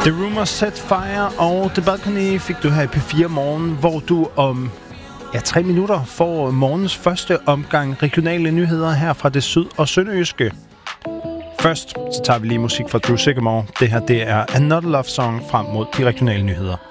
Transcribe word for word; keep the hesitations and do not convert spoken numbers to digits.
The Rumors, Set Fire og The Balcony fik du her i P fire Morgen, hvor du om ja, tre minutter får morgens første omgang regionale nyheder her fra det syd- og sønderjyske. Først så tager vi lige musik fra Drew Sycamore. Det her det er Another Love Song frem mod de regionale nyheder.